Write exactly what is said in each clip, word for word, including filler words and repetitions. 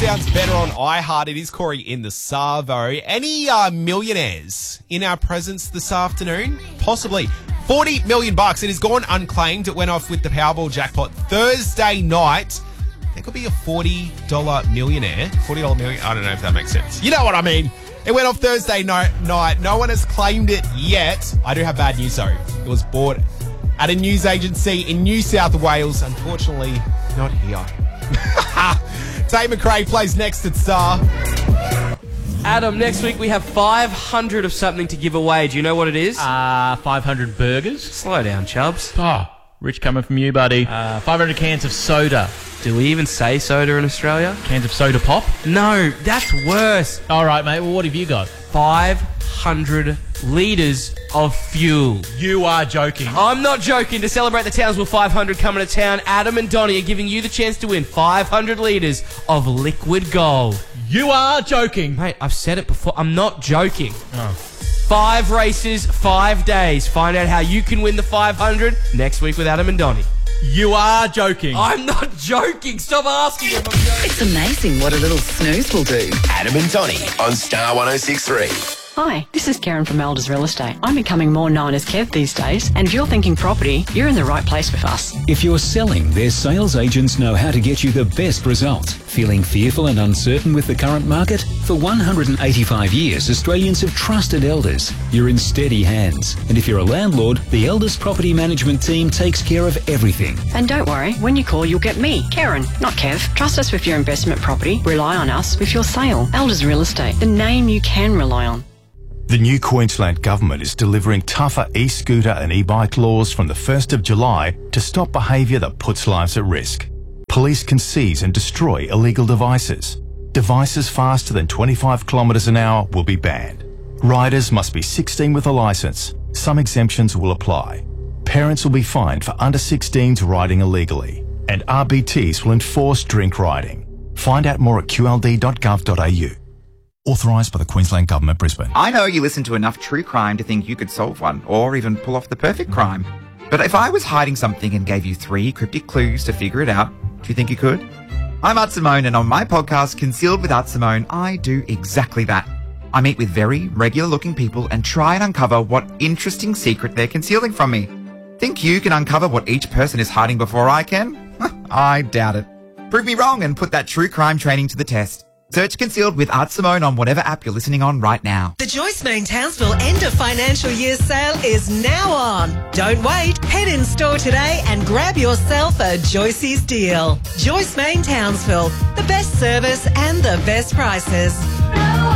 sounds better on iHeart. It is Corey in the Savo. Any uh, millionaires in our presence this afternoon? Possibly. forty million bucks. It has gone unclaimed. It went off with the Powerball jackpot Thursday night. There could be a forty dollar millionaire. forty dollar millionaire. I don't know if that makes sense. You know what I mean. It went off Thursday night. No one has claimed it yet. I do have bad news, though. It was bought at a news agency in New South Wales. Unfortunately, not here. Tate McRae plays next at Star. Adam, next week we have five hundred of something to give away. Do you know what it is? Uh, five hundred burgers. Slow down, Chubbs. Oh, rich coming from you, buddy. Uh, five hundred cans of soda. Do we even say soda in Australia? Cans of soda pop? No, that's worse. All right, mate. Well, what have you got? five hundred litres of fuel. You are joking. I'm not joking. To celebrate the Townsville five hundred coming to town, Adam and Donnie are giving you the chance to win five hundred litres of liquid gold. You are joking. Mate, I've said it before. I'm not joking. Oh. Five races, five days. Find out how you can win the five hundred next week with Adam and Donnie. You are joking. I'm not joking. Stop asking if I'm joking. It's amazing what a little snooze will do. Adam and Donnie on Star one oh six point three. Hi, this is Karen from Elders Real Estate. I'm becoming more known as Kev these days, and if you're thinking property, you're in the right place with us. If you're selling, their sales agents know how to get you the best result. Feeling fearful and uncertain with the current market? For one hundred eighty-five years, Australians have trusted Elders. You're in steady hands. And if you're a landlord, the Elders Property Management team takes care of everything. And don't worry, when you call, you'll get me, Karen, not Kev. Trust us with your investment property. Rely on us with your sale. Elders Real Estate, the name you can rely on. The new Queensland Government is delivering tougher e-scooter and e-bike laws from the first of July to stop behaviour that puts lives at risk. Police can seize and destroy illegal devices. Devices faster than twenty-five kilometres an hour will be banned. Riders must be sixteen with a licence. Some exemptions will apply. Parents will be fined for under sixteens riding illegally. And R B Ts will enforce drink riding. Find out more at q l d dot gov dot a u. Authorised by the Queensland Government, Brisbane. I know you listen to enough true crime to think you could solve one, or even pull off the perfect crime. But if I was hiding something and gave you three cryptic clues to figure it out, do you think you could? I'm Art Simone, and on my podcast, Concealed with Art Simone, I do exactly that. I meet with very regular-looking people and try and uncover what interesting secret they're concealing from me. Think you can uncover what each person is hiding before I can? I doubt it. Prove me wrong and put that true crime training to the test. Search Concealed with Art Simone on whatever app you're listening on right now. The Joyce Main Townsville end of financial year sale is now on. Don't wait. Head in store today and grab yourself a Joyce's deal. Joyce Main Townsville, the best service and the best prices. No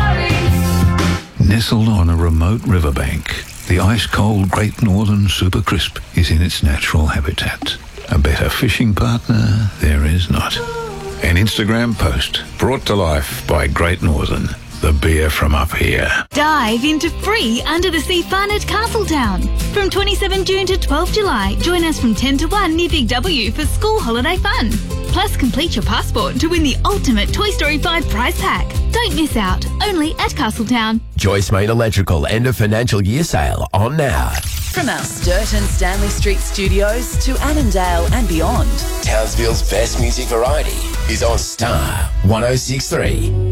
worries. Nestled on a remote riverbank, the ice-cold Great Northern Super Crisp is in its natural habitat. A better fishing partner there is not. An Instagram post brought to life by Great Northern, the beer from up here. Dive into free Under the Sea fun at Castletown. From twenty-seventh of June to twelfth of July, join us from ten to one near Big W for school holiday fun. Plus, complete your passport to win the ultimate Toy Story five prize pack. Don't miss out, only at Castletown. Joyce Main Electrical end of financial year sale on now. From our Sturt and Stanley Street studios to Annandale and beyond. Townsville's best music variety is on Star one oh six point three.